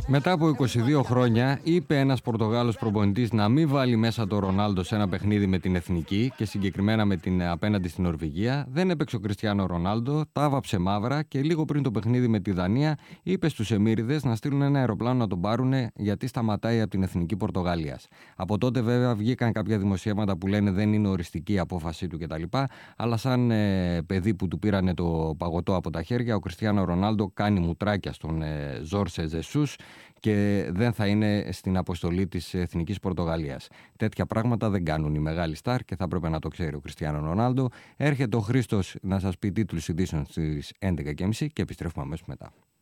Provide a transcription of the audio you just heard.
Μετά από 22 χρόνια είπε ένας Πορτογάλος προπονητής να μην βάλει μέσα το Ρονάλντο σε ένα παιχνίδι με την εθνική και συγκεκριμένα με την απέναντι στην Νορβηγία. Δεν έπαιξε ο Κριστιάνο Ρονάλντο, τα βάψε μαύρα και λίγο πριν το παιχνίδι με τη Δανία είπε στους Εμμύριδες να στείλουν ένα αεροπλάνο να τον πάρουν γιατί σταματάει από την εθνική Πορτογαλίας. Από τότε βέβαια βγήκαν κάποια δημοσιεύματα που λένε δεν είναι οριστική η απόφασή του κτλ. Αλλά σαν παιδί που του πήρανε το παγωτό από τα χέρια, ο Κριστιάνο Ρονάλντο κάνει μουτράκια στον Ζόρσε Ζεσούς και δεν θα είναι στην αποστολή της Εθνικής Πορτογαλίας. Τέτοια πράγματα δεν κάνουν οι μεγάλοι στάρ και θα έπρεπε να το ξέρει ο Κριστιάνο Ρονάλντο. Έρχεται ο Χρήστος να σας πει τίτλους ειδήσεων στις 11.30 και επιστρέφουμε αμέσως μετά.